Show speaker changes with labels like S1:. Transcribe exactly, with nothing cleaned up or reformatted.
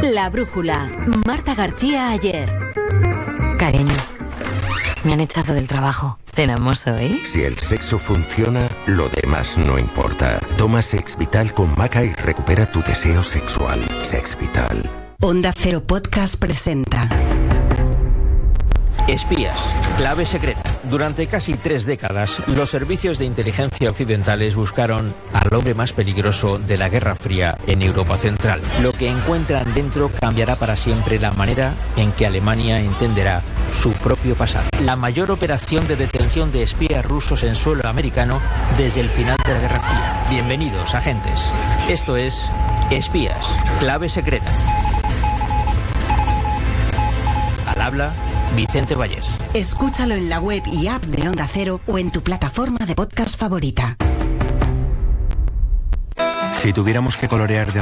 S1: La Brújula. Marta García Ayer.
S2: Cariño, me han echado del trabajo. ¿Cenamos hoy?
S3: Si el sexo funciona, lo demás no importa. Toma Sex Vital con Maca y recupera tu deseo sexual. Sex Vital.
S1: Onda Cero Podcast presenta
S4: Espías, clave secreta. Durante casi tres décadas, los servicios de inteligencia occidentales buscaron al hombre más peligroso de la Guerra Fría en Europa Central. Lo que encuentran dentro cambiará para siempre la manera en que Alemania entenderá su propio pasado. La mayor operación de detención de espías rusos en suelo americano desde el final de la Guerra Fría. Bienvenidos, agentes. Esto es Espías, clave secreta. Al habla Vicente Vallés.
S1: Escúchalo en la web y app de Onda Cero o en tu plataforma de podcast favorita.
S5: Si tuviéramos que colorear de